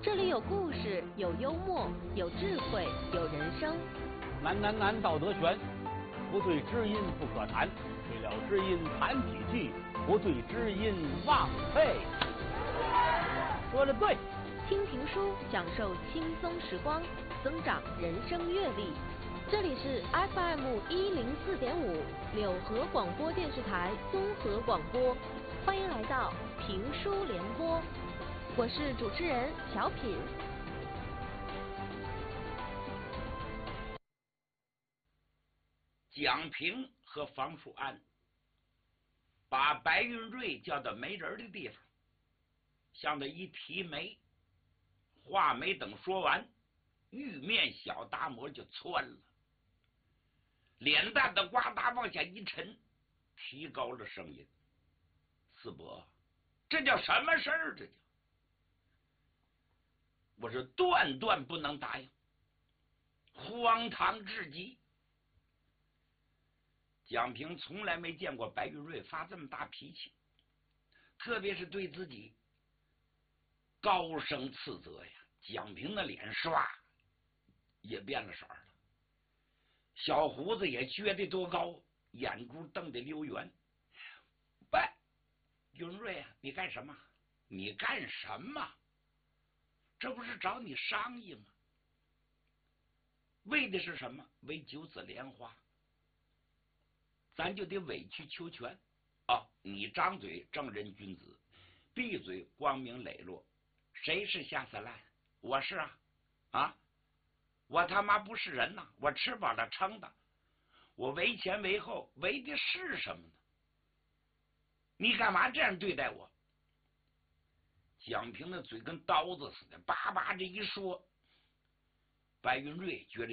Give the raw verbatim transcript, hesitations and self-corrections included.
这里有故事，有幽默，有智慧，有人生。 难难难，道德全，不对知音不可谈，对了知音谈几句，不对知音忘废。说的对。 听评书，享受轻松时光，增长人生阅历。这里是 F M 一零四点五柳河广播电视台综合广播，欢迎来到评书联播，我是主持人小品。 蒋平和房树安把白云瑞叫到没人的地方，向他一提眉，话没等说完，玉面小达摩就窜了，脸蛋子呱嗒往下一沉，提高了声音：“四伯，这叫什么事儿？这叫我是断断不能答应，荒唐至极。”蒋平从来没见过白云瑞发这么大脾气，特别是对自己高声斥责呀。蒋平的脸唰也变了色了，小胡子也撅得多高，眼珠瞪得溜圆。喂，云瑞啊，你干什么？你干什么？这不是找你商议吗？为的是什么？为九子莲花，咱就得委曲求全啊！你张嘴正人君子，闭嘴光明磊落。谁是下三滥？我是啊啊！我他妈不是人呐！我吃饱了撑的，我为前为后，为的是什么呢？你干嘛这样对待我？蒋平的嘴跟刀子似的，叭叭这一说，白云瑞觉得